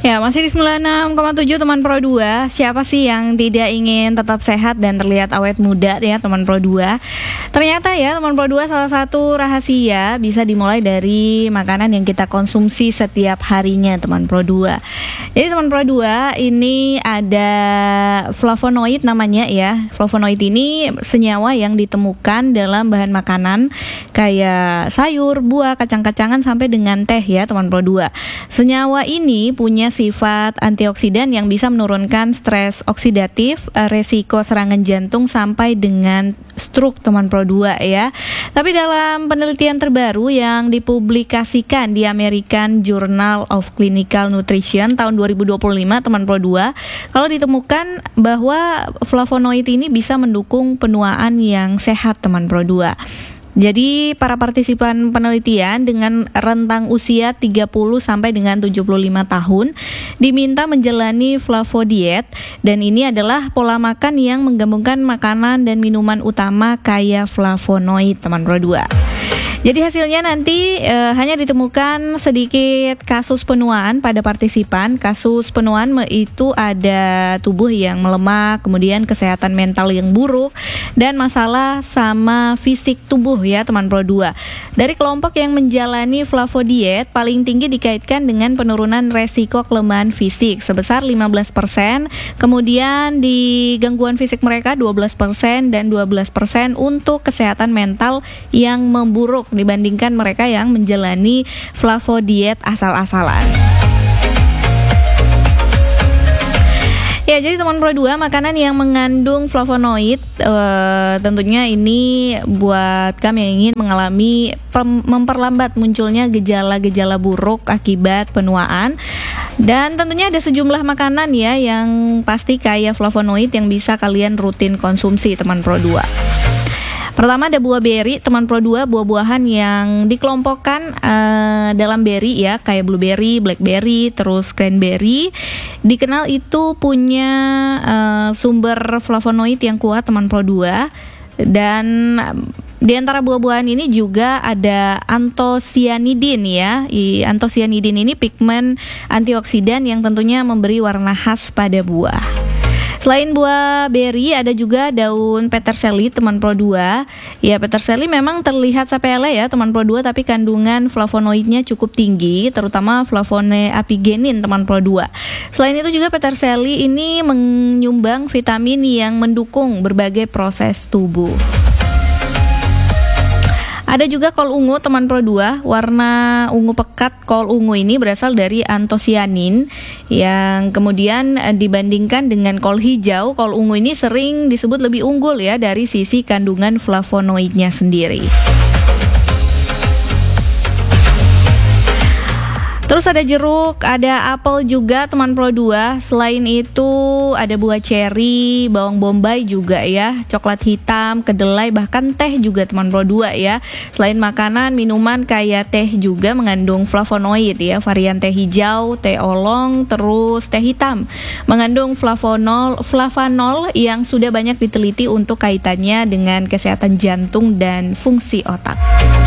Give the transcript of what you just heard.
Ya, masih di 96,7 teman Pro 2. Siapa sih yang tidak ingin tetap sehat dan terlihat awet muda ya teman Pro 2? Ternyata ya teman Pro 2 salah satu rahasia bisa dimulai dari makanan yang kita konsumsi setiap harinya teman Pro 2. Jadi teman Pro 2 ini ada flavonoid namanya ya. Flavonoid ini senyawa yang ditemukan dalam bahan makanan kayak sayur, buah, kacang-kacangan sampai dengan teh ya teman Pro 2. Senyawa ini punya sifat antioksidan yang bisa menurunkan stres oksidatif, resiko serangan jantung sampai dengan stroke teman Pro 2 ya. Tapi dalam penelitian terbaru yang dipublikasikan di American Journal of Clinical Nutrition tahun 2025 teman Pro 2, kalau ditemukan bahwa flavonoid ini bisa mendukung penuaan yang sehat teman Pro 2. Jadi para partisipan penelitian dengan rentang usia 30 sampai dengan 75 tahun diminta menjalani flavodiet, dan ini adalah pola makan yang menggabungkan makanan dan minuman utama kaya flavonoid teman Pro 2. Jadi hasilnya nanti hanya ditemukan sedikit kasus penuaan pada partisipan. Kasus penuaan itu ada tubuh yang melemah, kemudian kesehatan mental yang buruk, dan masalah sama fisik tubuh ya teman Pro 2. Dari kelompok yang menjalani flavodiet, paling tinggi dikaitkan dengan penurunan resiko kelemahan fisik sebesar 15%, kemudian di gangguan fisik mereka 12% dan 12% untuk kesehatan mental yang memburuk dibandingkan mereka yang menjalani flavodiet asal-asalan. Ya, jadi teman Pro 2, makanan yang mengandung flavonoid tentunya ini buat kami yang ingin mengalami memperlambat munculnya gejala-gejala buruk akibat penuaan. Dan tentunya ada sejumlah makanan ya yang pasti kaya flavonoid yang bisa kalian rutin konsumsi teman Pro 2. Pertama ada buah beri teman Pro 2, buah-buahan yang dikelompokkan dalam beri ya, kayak blueberry, blackberry, terus cranberry. Dikenal itu punya sumber flavonoid yang kuat teman Pro 2. Dan di antara buah-buahan ini juga ada antosianidin ya. Antosianidin ini pigmen antioksidan yang tentunya memberi warna khas pada buah. Selain buah beri, ada juga daun peterseli teman Pro 2. Ya, peterseli memang terlihat sepele ya teman Pro 2, tapi kandungan flavonoidnya cukup tinggi, terutama flavonoapigenin teman Pro 2. Selain itu juga peterseli ini menyumbang vitamin yang mendukung berbagai proses tubuh. Ada juga kol ungu teman Pro 2, warna ungu pekat. Kol ungu ini berasal dari antosianin yang kemudian dibandingkan dengan kol hijau. Kol ungu ini sering disebut lebih unggul ya dari sisi kandungan flavonoidnya sendiri. Terus ada jeruk, ada apel juga teman Pro 2. Selain itu ada buah ceri, bawang bombay juga ya, coklat hitam, kedelai, bahkan teh juga teman Pro 2 ya. Selain makanan, minuman kayak teh juga mengandung flavonoid ya. Varian teh hijau, teh oolong, terus teh hitam mengandung flavanol yang sudah banyak diteliti untuk kaitannya dengan kesehatan jantung dan fungsi otak.